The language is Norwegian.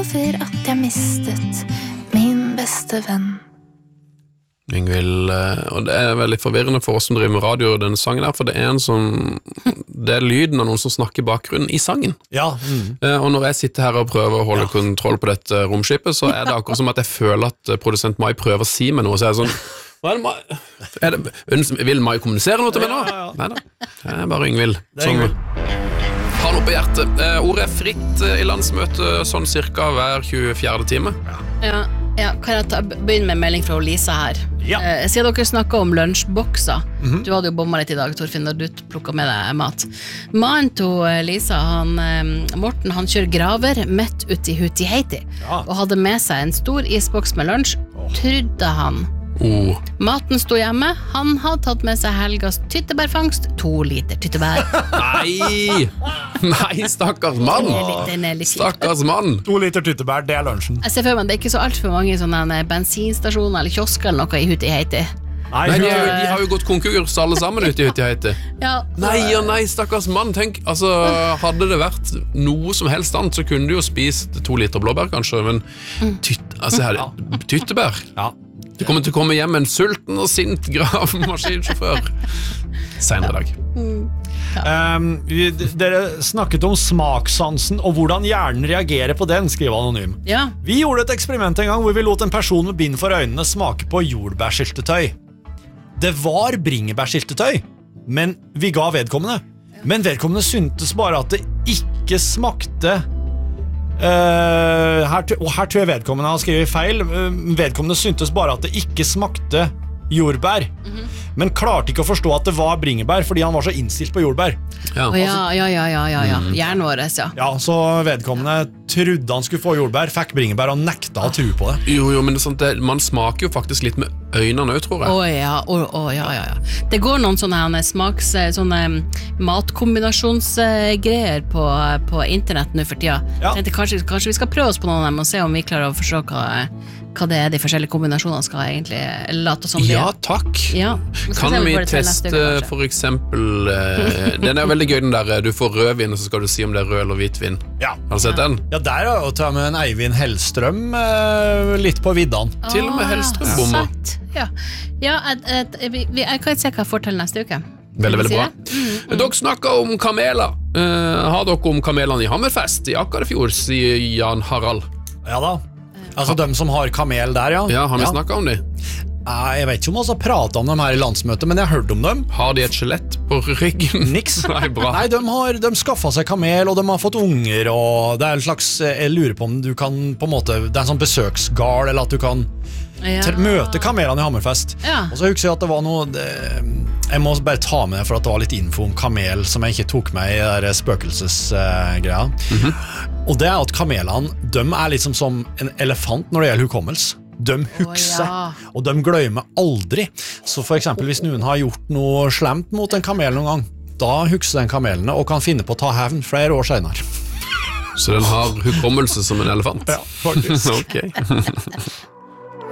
over at jeg mistet min beste venn. Ingvild, og det veldig forvirrende for oss som driver med radio i denne sangen her, for det det lyden av noen som snakker i bakgrunnen i sangen. Ja. Og når jeg sitter her og prøver å holde kontroll på dette romskipet, så det akkurat som at jeg føler at produsent Mai prøver å si meg noe, så jeg sånn, vil Mai kommunisere noe til meg nå? Neida, det bare Ingvild som har noe på hjertet. Ordet fritt i landsmøtet sånn cirka hver 24. time. Ja, kan jeg begynne med en melding fra Lisa her? Ja. Siden dere snakket om lunsjbokser, du hadde jo bommet litt i dag, Torfinn, når du plukket med deg mat. Mannen til Lisa, Morten, han kjører graver midt ute i Hutti-Heiti, og hadde med seg en stor isboks med lunsj, trodde han. Maten stod hjemme, han hadde tatt med seg helgas tyttebærfangst, 2 liter tyttebær. Nei, stakkars mann. Stakkars mann. 2 liter tyttebær, det lunsjen. Jeg ser for meg, det ikke så alt for mange sånne bensinstasjoner eller kiosker eller noe i Hutti-Heiti. Nei, de har jo gått konkurs alle sammen ute i Hutti-Heiti. Nei, stakkars mann. Tenk, altså, hadde det vært noe som helst annet, så kunne du jo spist 2 liter blåbær kanskje, men tyttebær. Du kommer til å komme hjem med en sulten og sint gravemaskinsjåfør senere dag. Dere snakket om smakssansen og hvordan hjernen reagerer på den, skriver Anonym. Vi gjorde et eksperiment en gang hvor vi lot en person med bind for øynene smake på jordbærsyltetøy. Det var bringebærsyltetøy, men vi ga vedkommende. Men vedkommende syntes bare at det ikke smakte her tror jeg vedkommende har skrevet feil. Vedkommende syntes bare at det ikke smakte jordbær, men klarte ikke å forstå at det var bringebær fordi han var så innstilt på jordbær. Hjernen vår, Ja, så vedkommende trodde han skulle få jordbær, fikk bringebær og nekta å tro på det. Jo, men det er sånn at man smaker jo faktisk litt med øynene også, tror jeg. Det går noen sånne sånne matkombinasjonsgreier på internett nå for tida. Jeg tenkte kanskje vi skal prøve oss på noen av dem og se om vi klarer å forstå hva det de forskjellige kombinasjonene skal egentlig late som de takk. Kan vi teste for eksempel den veldig gøy, den der du får rødvin og så skal du si om det rød eller hvitvin. Har du sett den? Ja, der har jeg tatt med en Eivind Hellstrøm litt på viddan. Til og med Hellstrøm bommer. Jeg kan ikke se hva jeg får til neste uke. Veldig bra. Dere snakker om kameler. Har dere om kamelene i Hammerfest i Akkarefjord, sier Jan Harald. Ja da. Altså de som har kamel der, Ja, har vi snakket om de? Jeg vet ikke om vi har pratet om dem her i landsmøtet, men jeg har hørt om dem. Har de et skjelett på ryggen? Niks. Nei, bra. Nei, de skaffet seg kamel, og de har fått unger, og det er en slags, jeg lurer på om du kan på en måte, det er en sånn besøksgal, eller at du kan møte kamelene i Hammerfest. Og så husker jeg at det var noe, jeg må bare ta med det for at det var litt info om kamel som jeg ikke tok med i der spøkelsesgreia. Og det er at kamelene, de er liksom som en elefant når det gjelder hukommelse. De hukser, og de glemmer aldri. Så for eksempel hvis noen har gjort noe slemt mot en kamel noen gang, da hukser den kamelene og kan finne på å ta hevn flere år senere. Så den har hukommelse som en elefant? Ja, faktisk. Ok.